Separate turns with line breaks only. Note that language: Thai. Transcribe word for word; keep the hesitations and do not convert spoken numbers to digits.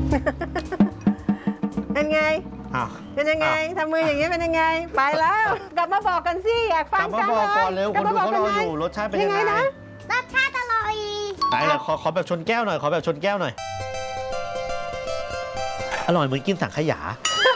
เป็นไงเป็นยังไงทำมืออย่างนี้เป็นยังไงไปแล้วกลับมาบอกกันสิอยากฟังจังเลยกลับมาบอกก่อนเร็วคนดูเขารออยู่รสชาติเป็นยังไงนะ
รสชาติอร่อย
ไหนขอขอแบบชนแก้วหน่อยขอแบบชนแก้วหน่อยอร่อยเหมือนกินสังขยา